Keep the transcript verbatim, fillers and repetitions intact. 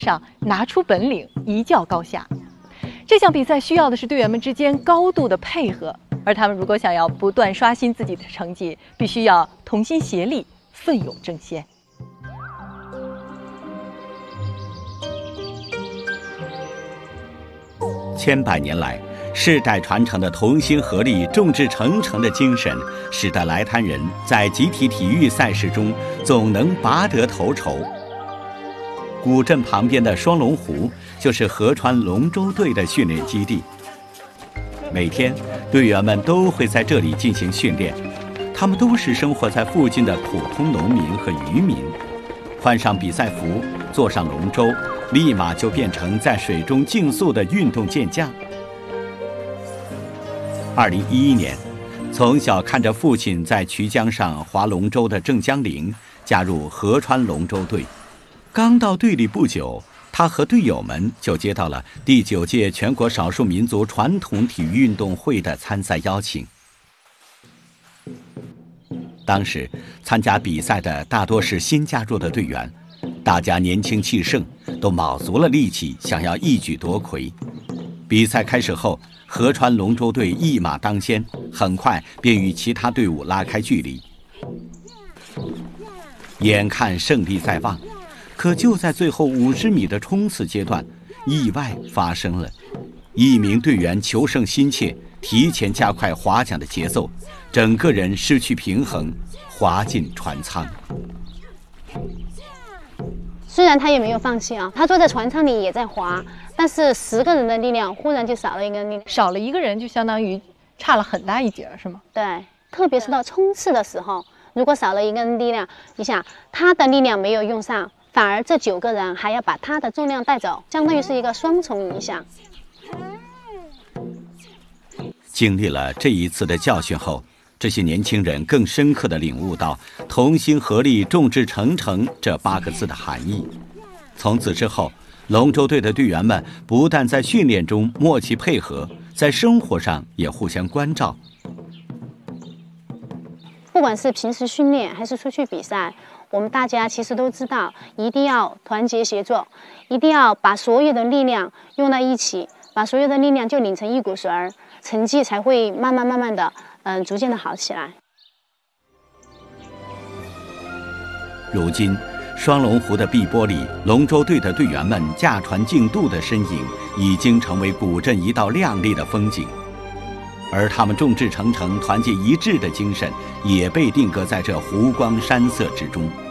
上拿出本领，一较高下。这项比赛需要的是队员们之间高度的配合，而他们如果想要不断刷新自己的成绩，必须要同心协力，奋勇争先。 千百年来，世代传承的同心合力、众志成城的精神，使得来滩人在集体体育赛事中总能拔得头筹。古镇旁边的双龙湖就是合川龙舟队的训练基地，每天队员们都会在这里进行训练。他们都是生活在附近的普通农民和渔民，换上比赛服，坐上龙舟，立马就变成在水中竞速的运动健将。二零一一年，从小看着父亲在衢江上划龙舟的郑江玲加入合川龙舟队。刚到队里不久，他和队友们就接到了第九届全国少数民族传统体育运动会的参赛邀请。当时参加比赛的大多是新加入的队员，大家年轻气盛，都卯足了力气想要一举夺魁。比赛开始后，合川龙舟队一马当先，很快便与其他队伍拉开距离。眼看胜利在望，可就在最后五十米的冲刺阶段，意外发生了。一名队员求胜心切，提前加快划桨的节奏，整个人失去平衡，滑进船舱。 虽然他也没有放弃啊，他坐在船舱里也在划，但是十个人的力量忽然就少了一个人力量， 少了一个人就相当于差了很大一截，是吗？ 对，特别是到冲刺的时候，如果少了一个人力量，你想他的力量没有用上，反而这九个人还要把他的重量带走，相当于是一个双重影响。 经历了这一次的教训后，这些年轻人更深刻地领悟到同心合力、众志成城这八个字的含义。从此之后，龙舟队的队员们不但在训练中默契配合，在生活上也互相关照。 不管是平时训练还是出去比赛，我们大家其实都知道，一定要团结协作，一定要把所有的力量用在一起，把所有的力量就拧成一股绳儿，成绩才会慢慢慢慢的，嗯、呃，逐渐的好起来。 如今，双龙湖的碧波里，龙舟队的队员们驾船竞渡的身影，已经成为古镇一道亮丽的风景。而他们众志成城、团结一致的精神，也被定格在这湖光山色之中。